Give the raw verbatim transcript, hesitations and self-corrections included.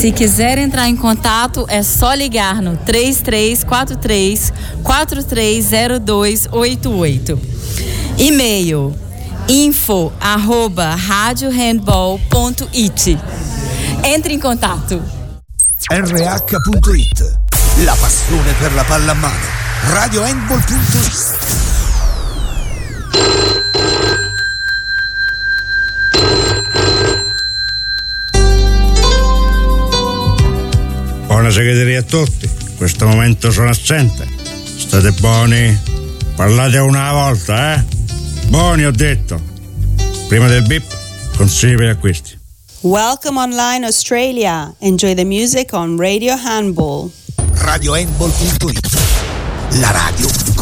Se quiser entrar em contato, é só ligar no três três quatro três, quatro três zero dois oito oito. E-mail info arroba radiohandball ponto it. Entre in contatto. R H punto it. La passione per la pallamano. radiohandball punto it. Buona segreteria a tutti. In questo momento sono assente. State buoni. Parlate una volta, eh? Buoni, ho detto. Prima del bip, consigli per gli acquisti. Welcome online Australia. Enjoy the music on Radio Handball. radiohandball punto it. La radio